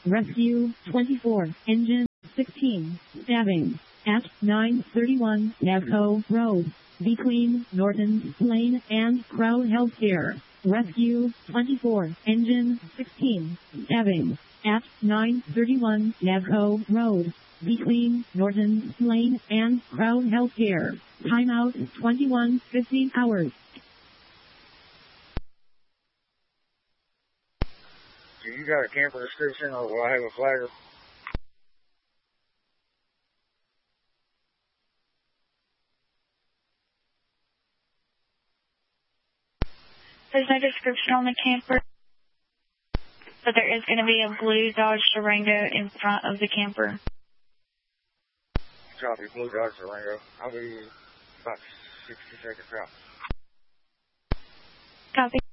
Rescue 24, engine 16, stabbing at 931 Navco Road, between Norton Lane and Crown Healthcare. Rescue 24, engine 16, stabbing at 931 Navco Road, between Norton Lane and Crown Healthcare. Timeout 21:15 hours. Do you got a camper description, or will I have a flagger? There's no description on the camper, but there is going to be a blue Dodge Durango in front of the camper. Copy, blue Dodge Durango. I'll be about 60 seconds out. Copy.